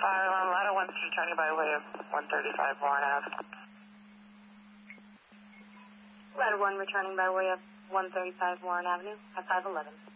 Ladder 1's returning by way of 135 Warren Ave. Ladder 1 returning by way of 135 Warren Avenue at 511.